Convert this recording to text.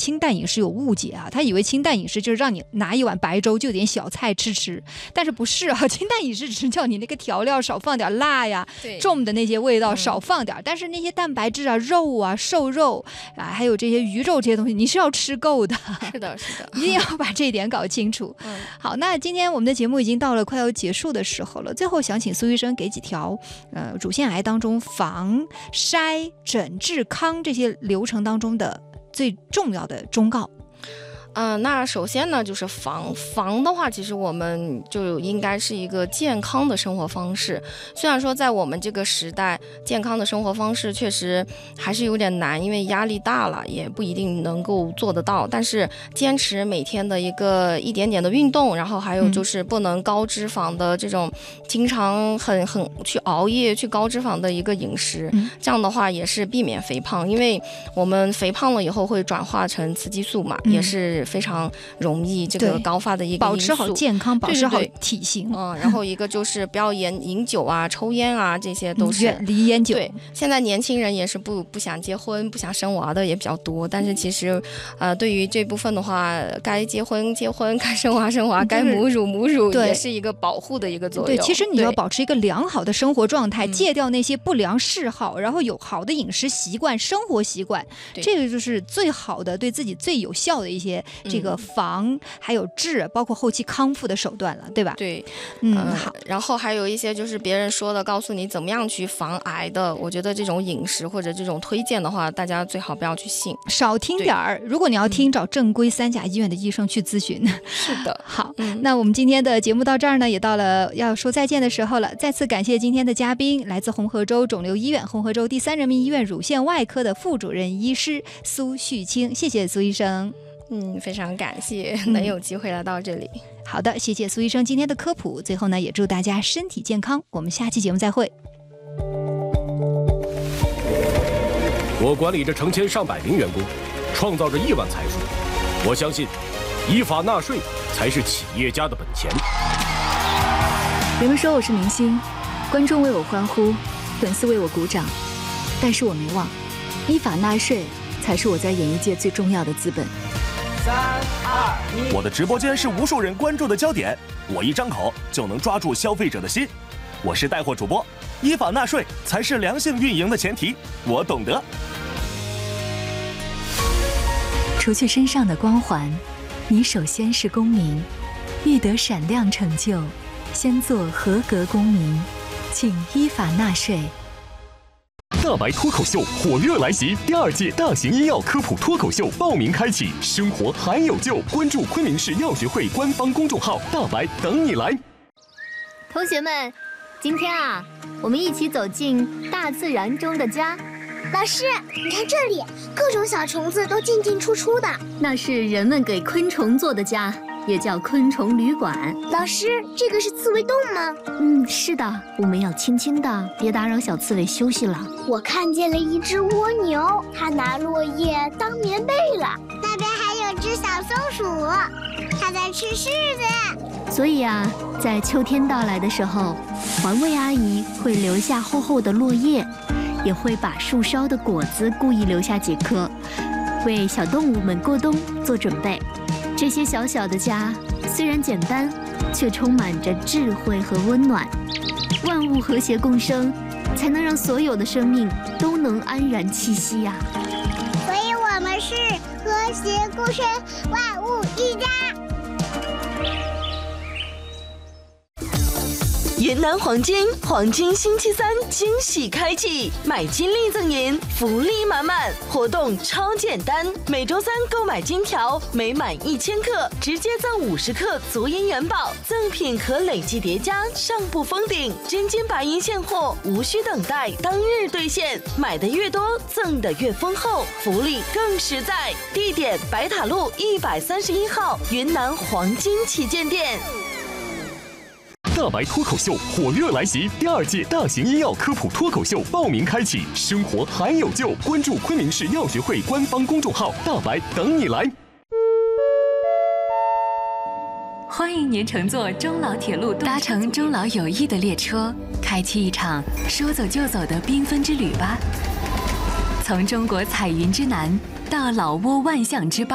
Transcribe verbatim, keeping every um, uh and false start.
清淡饮食有误解啊，他以为清淡饮食就是让你拿一碗白粥就有点小菜吃吃，但是不是啊？清淡饮食只是叫你那个调料少放点辣呀，重的那些味道少放点，嗯、但是那些蛋白质啊、肉啊、瘦肉啊，还有这些鱼肉这些东西，你是要吃够的。 是的，是的， 一定要把这一点搞清楚。嗯、好，那今天我们的节目已经到了快要结束的时候了，最后想请苏医生给几条呃乳腺癌当中防、筛、诊、治、康这些流程当中的最重要的忠告。 嗯、呃，那首先呢，就是防防的话，其实我们就应该是一个健康的生活方式。虽然说在我们这个时代，健康的生活方式确实还是有点难，因为压力大了，也不一定能够做得到。但是坚持每天的一个一点点的运动，然后还有就是不能高脂肪的这种，经常很很去熬夜去高脂肪的一个饮食，嗯、这样的话也是避免肥胖，因为我们肥胖了以后会转化成雌激素嘛，嗯、也是非常容易这个高发的一个因素。 保持好健康，保持好体型。 嗯，然后一个就是不要饮饮酒啊、抽烟啊，这些都是远离烟酒。 对，现在年轻人也是不不想结婚、不想生娃的也比较多，但是其实，呃，对于这部分的话，该结婚结婚，该生娃生娃，该母乳母乳，也是一个保护的一个作用。 对，其实你要保持一个良好的生活状态，戒掉那些不良嗜好，然后有好的饮食习惯、生活习惯，这个就是最好的对自己最有效的一些这个防还有治，包括后期康复的手段了，对吧？ 对， 嗯，好。 然后还有一些就是别人说的，告诉你怎么样去防癌的，我觉得这种饮食或者这种推荐的话，大家最好不要去信， 少听点儿。如果你要听，找正规三甲医院的医生去咨询。 是的， 好，嗯、那我们今天的节目到这儿呢，也到了要说再见的时候了。再次感谢今天的嘉宾，来自红河州肿瘤医院红河州第三人民医院乳腺外科的副主任医师苏旭清，谢谢苏医生。 嗯，非常感谢能有机会来到这里。 嗯、好的，谢谢苏医生今天的科普。最后呢，也祝大家身体健康。我们下期节目再会。 我管理着成千上百名员工，创造着亿万财富。我相信，依法纳税才是企业家的本钱。 人们说我是明星，观众为我欢呼，粉丝为我鼓掌，但是我没忘，依法纳税才是我在演艺界最重要的资本。 三二一，我的直播间是无数人关注的焦点，我一张口就能抓住消费者的心。我是带货主播，依法纳税才是良性运营的前提，我懂得。 除去身上的光环，你首先是公民，欲得闪亮成就，先做合格公民，请依法纳税。 大白脱口秀火热来袭，第二届大型医药科普脱口秀报名开启，生活还有救，关注昆明市药学会官方公众号，大白等你来。 同学们，今天啊，我们一起走进大自然中的家。 老师，你看这里，各种小虫子都进进出出的， 那是人们给昆虫做的家，也叫昆虫旅馆。 老师，这个是刺猬洞吗？ 嗯，是的，我们要轻轻的，别打扰小刺猬休息了。 我看见了一只蜗牛，它拿落叶当棉被了。 那边还有只小松鼠，它在吃柿子。 所以啊，在秋天到来的时候，环卫阿姨会留下厚厚的落叶，也会把树梢的果子故意留下几颗，为小动物们过冬做准备。这些小小的家虽然简单，却充满着智慧和温暖。万物和谐共生，才能让所有的生命都能安然栖息呀、啊。 所以我们是和谐共生，万物一家。 云南黄金黄金星期三惊喜开启，买金立赠银，福利满满，活动超简单。每周三购买金条，每满一千克直接赠五十克足银元宝，赠品可累计叠加，上不封顶。真金白银现货，无需等待，当日兑现。买的越多，赠的越丰厚，福利更实在。地点：白塔路一百三十一号云南黄金旗舰店。 大白脱口秀火热来袭，第二届大型医药科普脱口秀报名开启，生活还有救，关注昆明市药学会官方公众号，大白等你来。 欢迎您乘坐中老铁路，搭乘中老友谊的列车，开启一场说走就走的缤纷之旅吧。从中国彩云之南到老挝万象之bắc。